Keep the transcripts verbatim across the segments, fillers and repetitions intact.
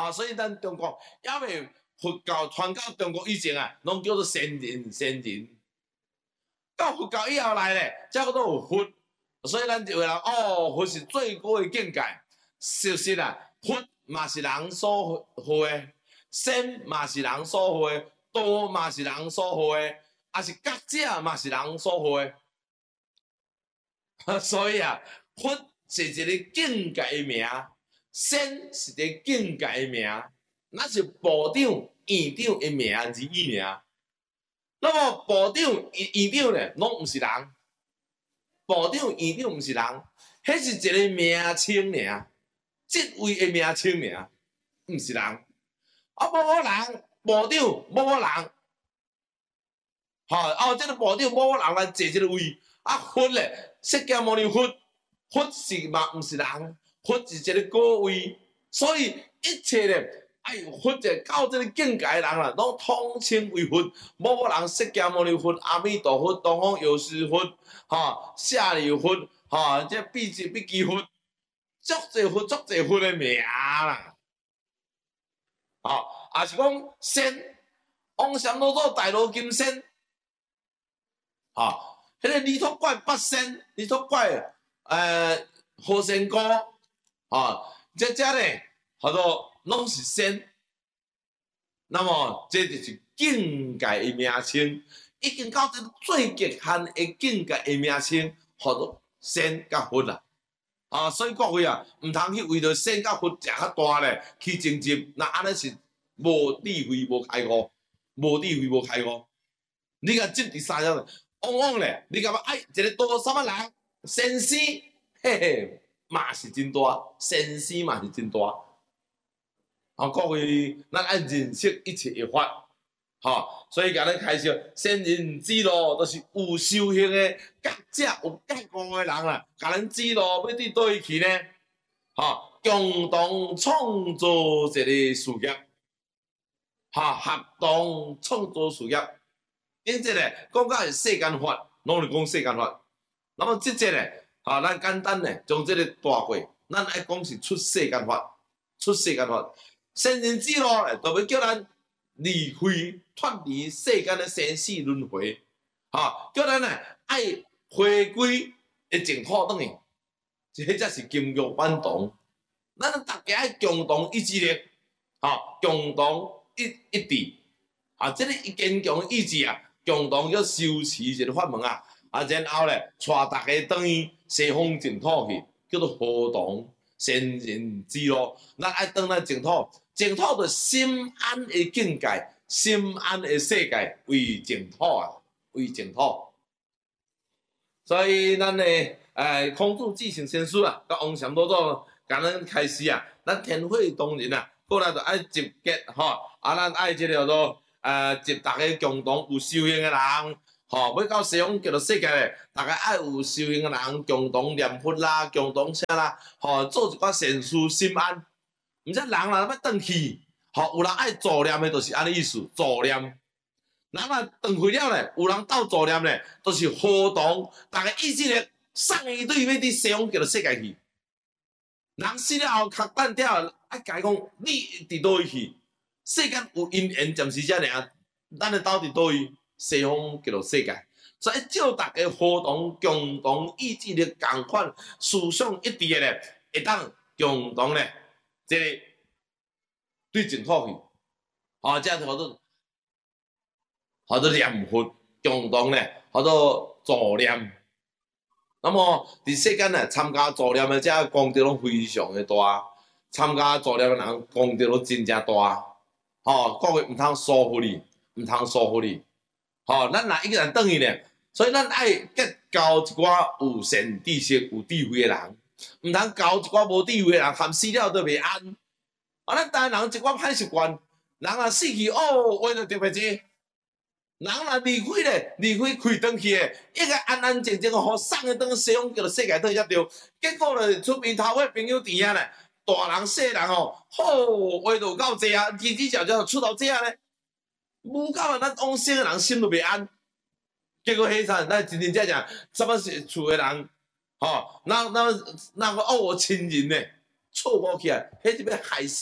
啊，所以咱中国还未佛教传到中国以前啊，拢叫做先人先人。到佛教以后来咧，才叫做有佛。所以咱就会人哦，佛是最高的境界。事实啊，佛嘛是人所会的，仙嘛是人所会的，道嘛是人所会的，啊是觉者嘛是人所会的。所以啊，佛是一个境界的名，仙是一个境界的名，那是部长、院长的名而已名。那么部长、院长咧，拢毋是人。部长、院长毋是人，迄是一个名称尔，职位的名称尔，毋是人。啊，某某人，部长，某某人，吼、哦，即、这个部长某某人来坐即个位。啊，佛咧，释迦牟尼佛，佛是嘛毋是人，佛是一个高位，所以一切咧。哎，佛者到这个境界的人啦，拢统称为佛。某某人释迦牟尼佛、阿弥陀佛、东方有师佛、哈舍利佛、哈这必智必基佛，足侪佛、足侪佛的名啦。啊，也是讲仙，往生罗祖大罗金仙，啊，迄、那个弥陀怪八仙，弥陀怪呃何仙姑，啊，这这咧叫做。拢是仙，那么这就是境界的名称，已经到这最极限的境界的名称，叫做仙甲佛啦。啊，所以各位啊，毋通去为着仙甲佛食较大咧去争执，那安尼是无智慧、无开悟，无智慧、无开悟。你甲执第三样，往往咧，你感觉哎，一个多什么人，仙师，嘿嘿，嘛是真大，仙师嘛是真大。啊，各位，咱爱认识一切的法，吼，所以甲咱开始，先人指路都是有修行的觉者、有觉悟的人啦，甲咱指路要伫倒位去呢？吼，共同创造一个事业，吼，合同创造事业。因这咧，讲到是世间法，拢是讲世间法。那么即个咧，吼，咱简单咧，将即个带过，咱爱讲是出世间法，出世间法。先人指路咧，就要叫咱离开、脱离世间的生死轮回，哈，叫咱咧爱回归的净土转去，这才是金玉满堂。咱大家爱共同意志力，哈，共同一一致，啊，这个坚强的意志啊，共同要修持一个法门啊，啊，然后咧，带大家转去西方净土去，叫做合同先人指路，咱爱转来净土。净土就心安的境界，心安的世界为净土啊，为净土。所以咱的诶空住继承先师啊，甲王禅老祖，甲咱开始啊，咱天会当人啊，过来就爱集结吼，啊，咱爱即个叫做诶集大家共同有修行的人，吼，要到西方极乐世界咧，大家爱有修行的人共同念佛啦，共同啥啦，吼，做一寡善事，心安。毋则人若要转去，吼，有人爱助念的，就是安尼意思，助念。人若转去了咧，有人斗助念咧，就是合同，大家意志力送伊对要伫西方极乐世界去。人死了后，壳蛋掉，爱甲伊讲，你伫倒位去？世间有因缘，暂时遮尔，咱会斗伫倒位？西方极乐世界。所以照大家合同，共同意志力共款，思想一致的咧，会当共同咧。即个对净土去，吼，即叫做叫做念佛共同咧，叫做助念。那么伫世间咧，参加助念的，即功德拢非常的大。参加助念的人功德拢真正大。吼，各位毋通疏忽你，毋通疏忽你。吼，咱若一个人转去咧，所以咱爱结交一寡有善知识、有智慧的人。毋通交一寡无智慧的人，含死了都袂安。啊，咱台湾人一寡歹习惯，人若死去，哦，话就特别济。人若离开咧，离开开转去诶，应该安安静静个，互送去转西方叫做世界转才对。结果咧，出面头尾朋友伫遐咧，大人细人哦，好话就够济啊，叽叽喳喳出头济啊咧。无够啊，咱往生诶人心都袂安。结果迄阵，咱真真正正，什么是厝诶人？吼，那那那个哦，我亲人呢，错过起来，迄是要害死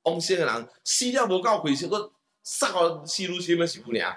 往生的人死了无够气，佫杀互死愈深的受尔。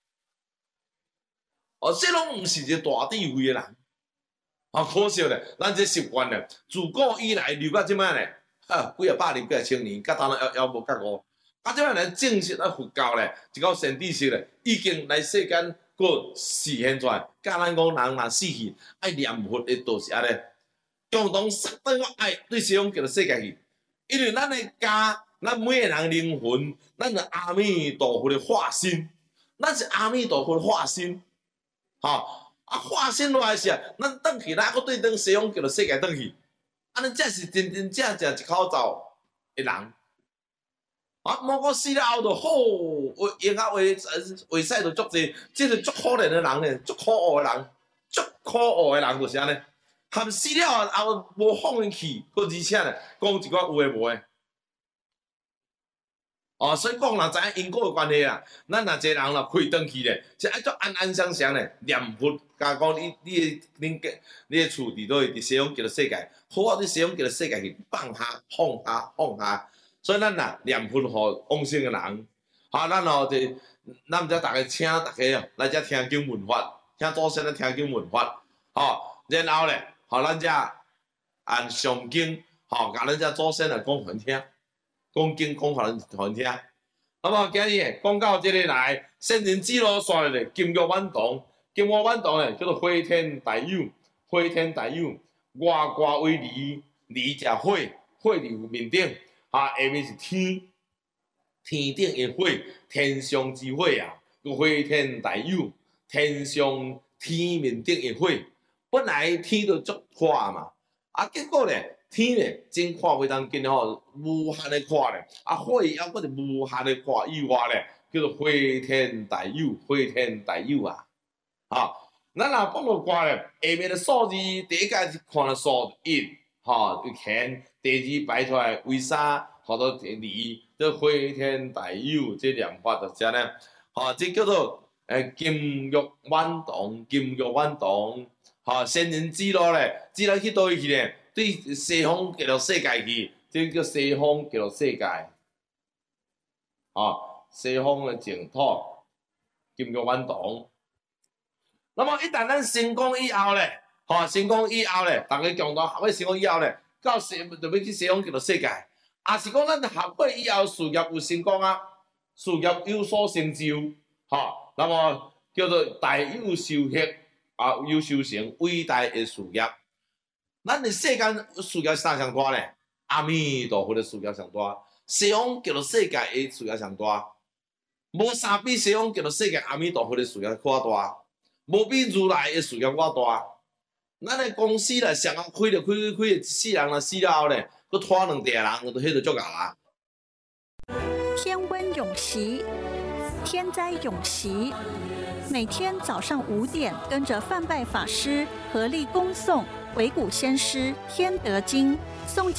哦，这拢毋是一个大智慧的人。哦，可惜咧，咱这习惯咧，自古以来留到即摆咧，哈，几啊百年、几啊千年，甲当然还还无觉悟。啊，即摆咧正式啊佛教咧，一个先知识咧，已经来世间佫示现出来。教咱讲人若死去，爱念佛的道是安尼，共同杀倒爱对西方极乐世界去。因为咱的家，咱每个人灵魂，咱是阿弥陀佛的化身，咱是阿弥陀佛的化身，吼。啊，化身落来是啊，咱转去，咱佫对转西方极乐世界转去，安尼才是真真正正一口罩的人。啊，莫讲死了后就好，用啊话话使就足济，即个足可怜的人咧，足可恶的人，足可恶的人就是安尼。含死了后无放弃，佫而且咧讲一寡有诶无诶。哦，所以讲若知影因果的关系啊，咱若一个人若开转去咧，是爱做安安详详咧念佛，甲讲你你恁家你诶厝伫倒位？伫西方极乐世界，好好伫西方极乐世界去放下放下放下。所以咱若念佛互往生诶人，哈，咱吼就咱毋则逐个请逐个哦来遮听经闻法，听祖先咧听经闻法，吼，然后咧，互咱遮按上经，吼，甲咱遮祖先来讲互因听。讲经讲互咱互因听，那么今日讲到即个来，圣人之路线咧，金玉满堂，金玉满堂咧叫做花天大有，花天大有，外挂为离，离者火，火伫面顶，啊下面是天，天顶的火，天上之火啊，叫花天大有，天上天面顶的火，本来天就足宽嘛，啊结果咧。天咧真看袂当紧吼，无限的看咧，啊火抑佫是无限的看以外咧，叫做花天大有，花天大有啊！吼，咱若讲到歌咧，下面的数字第一届是看了数一，吼就乾，第二排出来为啥？好到第二，这花天大有这念法就是安尼，吼，这叫做诶金玉满堂，金玉满堂，吼仙人指路咧，指咱去倒位去咧？对西方极乐世界去，这叫西方极乐世界，啊，西方的净土，金玉满堂。那么一旦咱成功以后咧，吼，成功以后咧，逐个共同合伙成功以后咧，到西就要去西方极乐世界，也是讲咱合伙以后事业有成功啊，事业有所成就，吼，那么叫做大有收获啊，有修成伟大的事业。咱的世间事业啥上大咧？阿弥陀佛的事业上大，西方极乐世界的事业上大，无啥比西方极乐世界阿弥陀佛的事业较大，无比如来的事业较大。咱的公司咧，上啊开着开开开，一世人啊死了后咧，佮拖两地人，就迄就足够啊。 天温永习，天灾永习。每天早上五点，跟着范拜法师合力恭诵《维古先师天德经》诵。